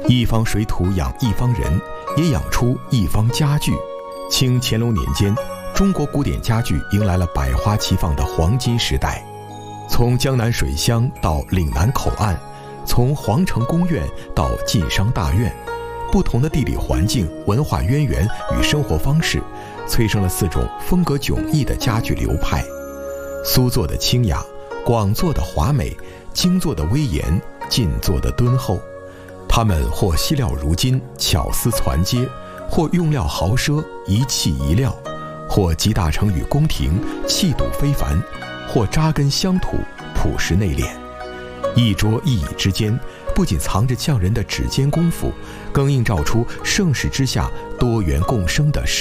一方水土养一方人，也养出一方家具。清乾隆年间，中国古典家具迎来了百花齐放的黄金时代。从江南水乡到岭南口岸，从皇城宫苑到晋商大院，不同的地理环境、文化渊源与生活方式，催生了4种风格迥异的家具流派：苏做的清雅，广做的华美，精做的威严，晋做的敦厚。它们或稀料如金，巧思攒接；或用料豪奢，一器一料；或集大成于宫廷，气度非凡；或扎根乡土，朴实内敛。一桌一椅之间，不仅藏着匠人的指尖功夫，更映照出盛世之下多元共生的